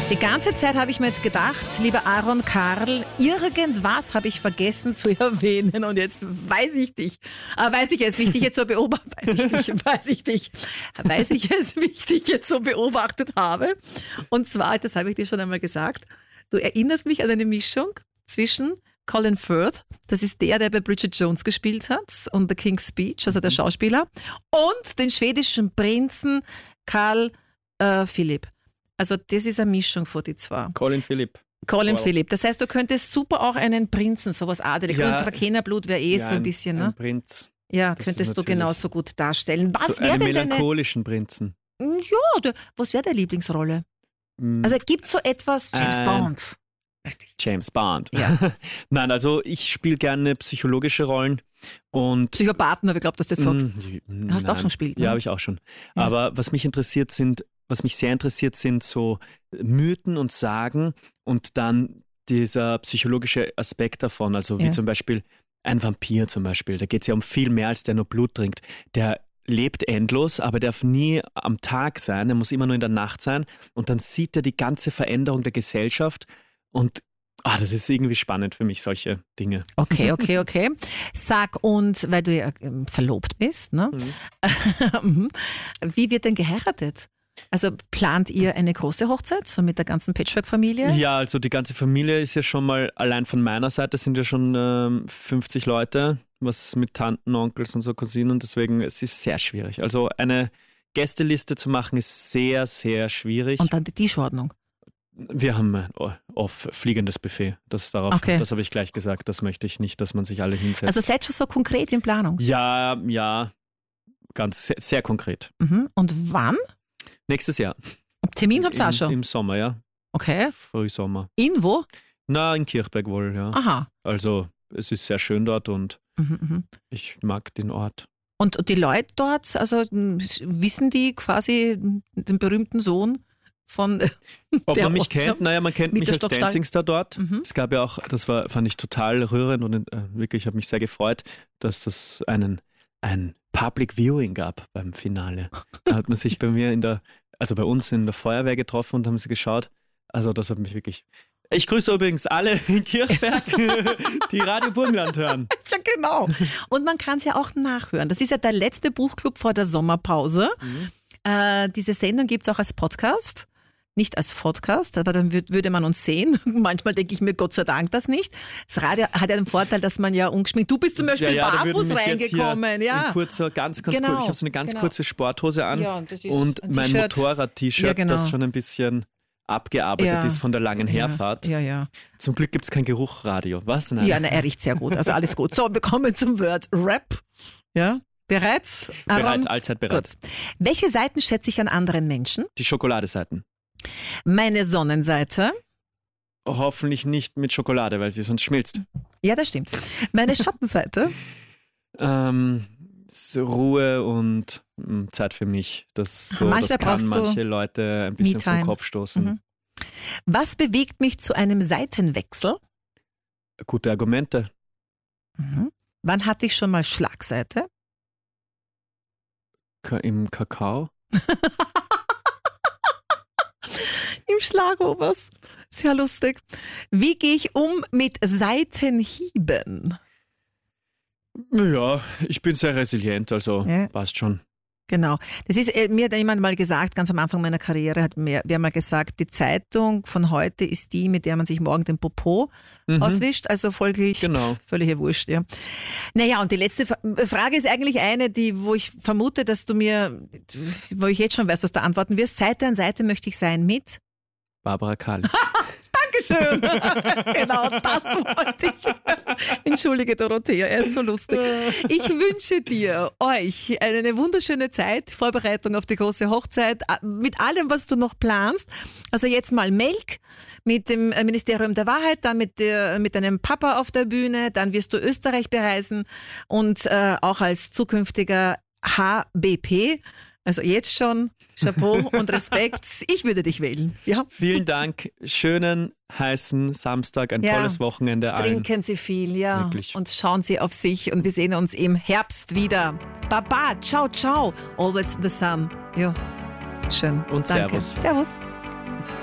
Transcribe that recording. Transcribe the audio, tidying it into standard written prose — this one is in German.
Die ganze Zeit habe ich mir jetzt gedacht, lieber Aaron Karl, irgendwas habe ich vergessen zu erwähnen und jetzt weiß ich dich. Weiß ich es, wie ich dich jetzt so beobachtet habe. Und zwar, das habe ich dir schon einmal gesagt, du erinnerst mich an eine Mischung zwischen Colin Firth, das ist der bei Bridget Jones gespielt hat und The King's Speech, also der Schauspieler, und den schwedischen Prinzen Carl Philipp. Also das ist eine Mischung von die zwei. Colin Philipp. Philipp. Das heißt, du könntest super auch einen Prinzen, sowas adelig. Ja, und Trakenerblut wäre so ein bisschen, ne? Ein Prinz. Ja, das könntest du genauso gut darstellen. Was so wäre denn melancholischen Prinzen. Ja, was wäre der Lieblingsrolle? Also gibt es so etwas James Bond? James Bond. Ja. Nein, also ich spiele gerne psychologische Rollen. Und Psychopathen, aber ich glaube, dass du das sagst. Hast du auch schon gespielt, ne? Ja, habe ich auch schon. Ja. Aber was mich sehr interessiert sind so Mythen und Sagen und dann dieser psychologische Aspekt davon. Also wie zum Beispiel ein Vampir zum Beispiel. Da geht es ja um viel mehr, als der nur Blut trinkt. Der lebt endlos, aber darf nie am Tag sein. Er muss immer nur in der Nacht sein. Und dann sieht er die ganze Veränderung der Gesellschaft. Und das ist irgendwie spannend für mich, solche Dinge. Okay. Sag uns, weil du ja verlobt bist, ne? Wie wird denn geheiratet? Also plant ihr eine große Hochzeit so mit der ganzen Patchwork-Familie? Ja, also die ganze Familie ist ja schon mal, allein von meiner Seite sind ja schon 50 Leute, was mit Tanten, Onkels und so Cousinen, deswegen es ist sehr schwierig. Also eine Gästeliste zu machen ist sehr, sehr schwierig. Und dann die Tischordnung? Wir haben ein fliegendes Buffet. Das habe ich gleich gesagt. Das möchte ich nicht, dass man sich alle hinsetzt. Also seid schon so konkret in Planung? Ja, ganz sehr, sehr konkret. Und wann? Nächstes Jahr. Termin habt ihr auch schon? Im Sommer, ja. Okay. Frühsommer. In wo? Na, in Kirchberg wohl, ja. Aha. Also es ist sehr schön dort und ich mag den Ort. Und die Leute dort, also wissen die quasi den berühmten Sohn von Ob man mich kennt? Naja, man kennt mich als Dancingstar dort. Es gab ja auch, fand ich total rührend und wirklich, ich habe mich sehr gefreut, dass das ein Public Viewing gab beim Finale. Da hat man sich bei uns in der Feuerwehr getroffen und haben sie geschaut. Also das hat mich wirklich... Ich grüße übrigens alle in Kirchberg, die Radio Burgenland hören. Ja, genau. Und man kann es ja auch nachhören. Das ist ja der letzte Buchclub vor der Sommerpause. Diese Sendung gibt es auch als Podcast. Nicht als Podcast, aber dann würde man uns sehen. Manchmal denke ich mir, Gott sei Dank das nicht. Das Radio hat ja den Vorteil, dass man ja ungeschminkt... Du bist zum Beispiel barfuß reingekommen. Ja. Ganz kurz. Ich habe so eine ganz kurze Sporthose an und mein Motorrad-T-Shirt, das schon ein bisschen abgearbeitet ist von der langen Herfahrt. Ja. Zum Glück gibt es kein Geruchradio. Was? Nein. Ja, er riecht sehr gut. Also alles gut. So, wir kommen zum Wort Rap. Ja. Bereit? Bereit, allzeit bereit. Gut. Welche Seiten schätze ich an anderen Menschen? Die Schokoladeseiten. Meine Sonnenseite? Hoffentlich nicht mit Schokolade, weil sie sonst schmilzt. Ja, das stimmt. Meine Schattenseite? Ruhe und Zeit für mich. Das kann manche Leute ein bisschen vom Kopf stoßen. Was bewegt mich zu einem Seitenwechsel? Gute Argumente. Wann hatte ich schon mal Schlagseite? Im Kakao? Im Schlagobers. Sehr lustig. Wie gehe ich um mit Seitenhieben? Ja, ich bin sehr resilient, also passt schon. Genau. Das ist, mir hat jemand mal gesagt, ganz am Anfang meiner Karriere hat wer mal gesagt, die Zeitung von heute ist die, mit der man sich morgen den Popo auswischt. Also folglich völlige Wurscht. Ja. Naja, und die letzte Frage ist eigentlich eine, wo ich vermute, wo ich jetzt schon weiß, was du antworten wirst. Seite an Seite möchte ich sein mit Barbara Kalisch. Dankeschön. Genau, das wollte ich. Entschuldige, Dorothea, er ist so lustig. Ich wünsche euch eine wunderschöne Zeit, Vorbereitung auf die große Hochzeit, mit allem, was du noch planst. Also jetzt mal Melk mit dem Ministerium der Wahrheit, dann mit deinem Papa auf der Bühne, dann wirst du Österreich bereisen und auch als zukünftiger HBP. Also jetzt schon Chapeau und Respekt. Ich würde dich wählen. Ja. Vielen Dank. Schönen, heißen Samstag, ein tolles Wochenende allen. Trinken Sie viel, ja. Wirklich. Und schauen Sie auf sich und wir sehen uns im Herbst wieder. Baba, ciao, ciao. Always the sun. Ja, schön. Und Danke. Servus. Servus.